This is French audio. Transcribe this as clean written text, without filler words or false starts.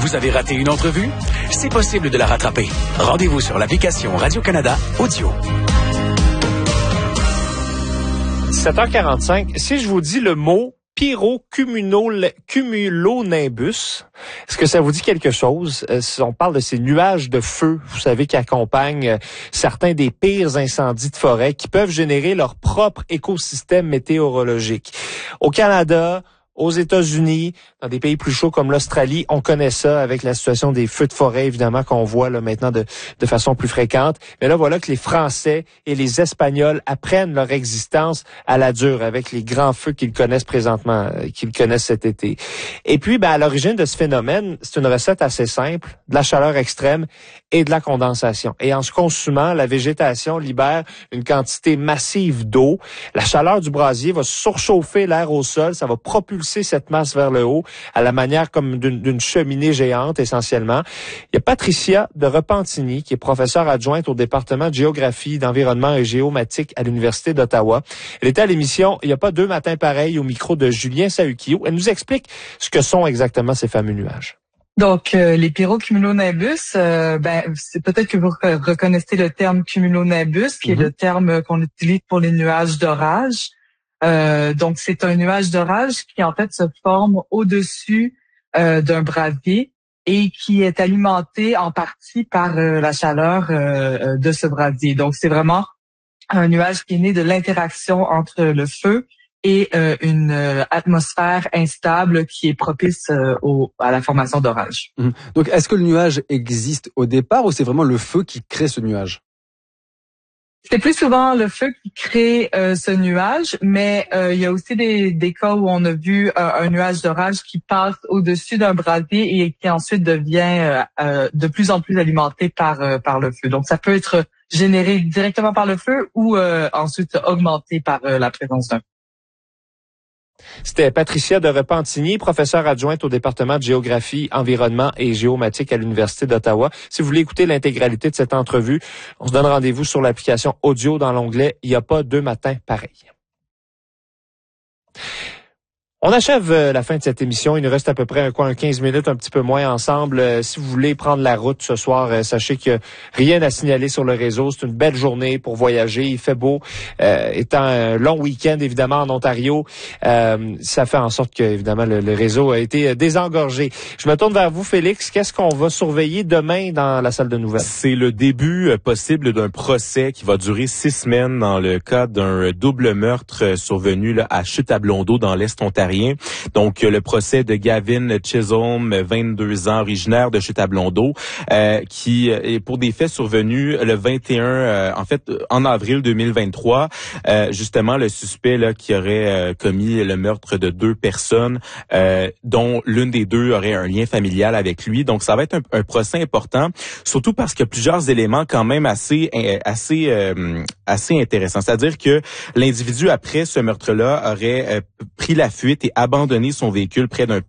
Vous avez raté une entrevue? C'est possible de la rattraper. Rendez-vous sur l'application Radio-Canada Audio. 7h45. Si je vous dis le mot pyrocumulonimbus, est-ce que ça vous dit quelque chose? On parle de ces nuages de feu, vous savez, qui accompagnent certains des pires incendies de forêt qui peuvent générer leur propre écosystème météorologique. Au Canada, aux États-Unis, dans des pays plus chauds comme l'Australie, on connaît ça avec la situation des feux de forêt, évidemment, qu'on voit là maintenant de façon plus fréquente. Mais là, voilà que les Français et les Espagnols apprennent leur existence à la dure avec les grands feux qu'ils connaissent présentement, qu'ils connaissent cet été. Et puis, à l'origine de ce phénomène, c'est une recette assez simple, de la chaleur extrême et de la condensation. Et en se consumant, la végétation libère une quantité massive d'eau. La chaleur du brasier va surchauffer l'air au sol, ça va propulser cette masse vers le haut à la manière comme d'une cheminée géante essentiellement. Il y a Patricia de Repentigny qui est professeure adjointe au département de géographie, d'environnement et géomatique à l'Université d'Ottawa. Elle était à l'émission « Il n'y a pas deux matins pareils » au micro de Julien Saukio. Elle nous explique ce que sont exactement ces fameux nuages. Donc, les pyrocumulonimbus, c'est peut-être que vous reconnaissez le terme cumulonimbus, qui est le terme qu'on utilise pour les nuages d'orage. Donc, c'est un nuage d'orage qui, en fait, se forme au-dessus d'un brasier et qui est alimenté en partie par la chaleur de ce brasier. Donc, c'est vraiment un nuage qui est né de l'interaction entre le feu et une atmosphère instable qui est propice à la formation d'orage. Donc, est-ce que le nuage existe au départ ou c'est vraiment le feu qui crée ce nuage? C'est plus souvent le feu qui crée ce nuage, mais il y a aussi des cas où on a vu un nuage d'orage qui passe au-dessus d'un brasier et qui ensuite devient de plus en plus alimenté par le feu. Donc, ça peut être généré directement par le feu ou ensuite augmenté par la présence d'un feu. C'était Patricia de Repentigny, professeure adjointe au département de géographie, environnement et géomatique à l'Université d'Ottawa. Si vous voulez écouter l'intégralité de cette entrevue, on se donne rendez-vous sur l'application audio dans l'onglet « Il n'y a pas deux matins pareils ». On achève la fin de cette émission. Il nous reste à peu près 15 minutes, un petit peu moins ensemble. Si vous voulez prendre la route ce soir, sachez qu'il n'y a rien à signaler sur le réseau. C'est une belle journée pour voyager. Il fait beau. Étant un long week-end, évidemment, en Ontario, ça fait en sorte que, évidemment, le réseau a été désengorgé. Je me tourne vers vous, Félix. Qu'est-ce qu'on va surveiller demain dans la salle de nouvelles? C'est le début possible d'un procès qui va durer 6 semaines dans le cas d'un double meurtre survenu là, à Chute-à-Blondeau dans l'Est ontarien. Donc, le procès de Gavin Chisholm, 22 ans, originaire de Chute-à-Blondeau, qui est pour des faits survenus le 21, en avril 2023. Justement, le suspect là qui aurait commis le meurtre de 2 personnes, dont l'une des deux aurait un lien familial avec lui. Donc, ça va être un procès important, surtout parce qu'il y a plusieurs éléments quand même assez intéressants. C'est-à-dire que l'individu, après ce meurtre-là, aurait pris la fuite et abandonné son véhicule près d'un